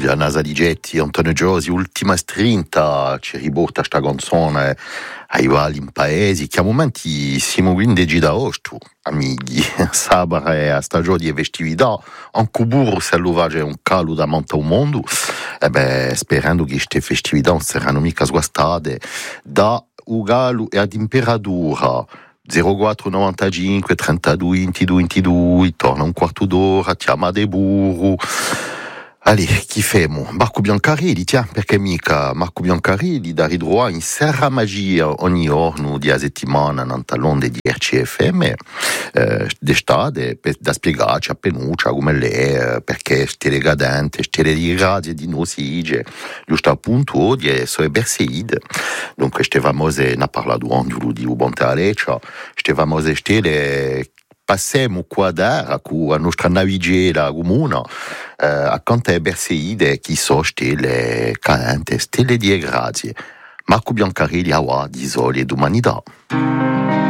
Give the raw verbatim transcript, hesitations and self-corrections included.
Giulia, Nasa di Getti, Antonio Giosi, ultima strinta, ci riporta sta canzone ai vali in paesi, che a momenti siamo quindi da ostu, amici, sabato è a stagione di festività, anche burro se lo va un calo da monta un mondo, e beh, sperando che queste festività non saranno mica sguastate da Ugalo e ad temperatura zero quattro novantacinque trentadue ventidue ventidue, torna un quarto d'ora, chiama de burro. Allì, chi femo? Marco Biancarelli, tiens, perché mica Marco Biancarelli da ridroa in Serra Magia ogni giorno di a settimana nel talone di R C F M, eh, d'estate, da spiegarci a penuccia come lei, perché ste legadente, ste di radio di nosige, giusto appunto di essere Berseide. Dunque, ste famose, ne parla d'uondo di Ubonte Aleccia, ste famose stelle passiamo qua da con la nostra navigera comune eh, accanto a Berseide chi sono stelle calente, stelle di grazie. Marco Biancarelli, awa, di soli ed umanità.